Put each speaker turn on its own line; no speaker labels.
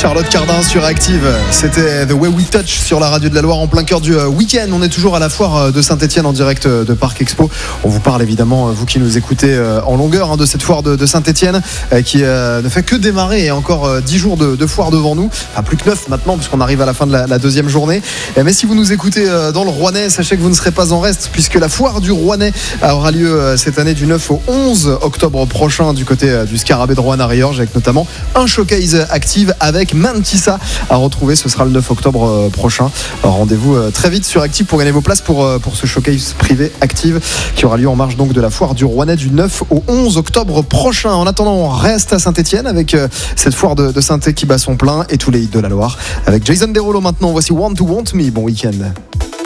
Charlotte Cardin sur Active. C'était The Way We Touch sur la radio de la Loire en plein cœur du week-end. On est toujours à la foire de Saint-Etienne en direct de Parc Expo. On vous parle évidemment, vous qui nous écoutez en longueur, de cette foire de Saint-Etienne qui ne fait que démarrer et encore 10 jours de foire devant nous. Enfin, plus que 9 maintenant puisqu'on arrive à la fin de la deuxième journée. Mais si vous nous écoutez dans le Rouennais, sachez que vous ne serez pas en reste puisque la foire du Rouennais aura lieu cette année du 9 au 11 octobre prochain du côté du Scarabée de Roanne à Riorges, avec notamment un showcase Active avec Mantissa à retrouver. Ce sera le 9 octobre prochain. Alors, rendez-vous très vite sur Active pour gagner vos places pour ce showcase privé Active qui aura lieu en marge donc de la foire du Rouennais du 9 au 11 octobre prochain. En attendant, on reste à Saint-Etienne avec cette foire de Saint-Étienne qui bat son plein et tous les hits de la Loire avec Jason Derulo. Maintenant, voici Want to Want Me. Bon week-end.